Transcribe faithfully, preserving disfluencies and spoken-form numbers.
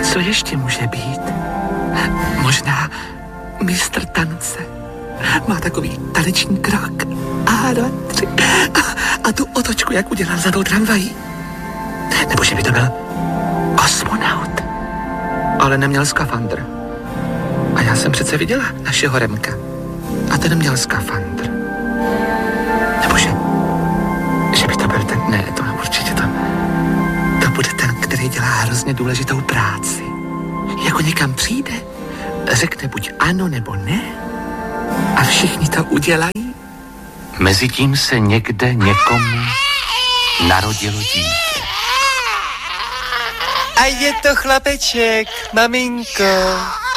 Co ještě může být? Možná mistr tance. Má takový taneční krok. A dva, tři. A, a tu otočku, jak udělal za tou tramvají. Nebo že by to byl kosmonaut. Ale neměl skafandr. A já jsem přece viděla našeho Remka. A ten měl skafandr. Nebo že, že by to byl ten, ne, to určitě to, to bude ten, který dělá hrozně důležitou práci. Jako někam přijde, řekne buď ano nebo ne a všichni to udělají. Mezitím se někde někomu narodilo dítě. A je to chlapeček, maminko.